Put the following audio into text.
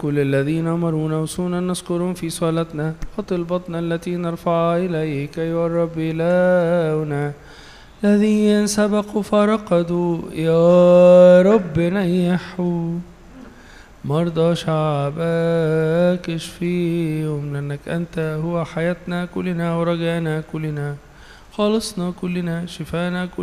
كل الذين أمرونا وصونا نذكرهم في صلاتنا وطلبتنا التي نرفعها إليك أيها الرب إلهنا، الذين سبقوا فرقدوا يا رب نيحوا مرضى شعبك، اشفيهم لأنك أنت هو حياتنا كلنا ورجانا كلنا، خالصنا كلنا، شفانا كلنا.